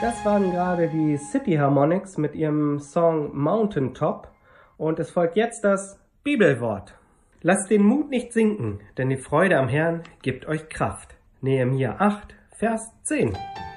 Das waren gerade die City Harmonics mit ihrem Song Mountain Top und es folgt jetzt das Bibelwort. Lasst den Mut nicht sinken, denn die Freude am Herrn gibt euch Kraft. Nehemia 8, Vers 10.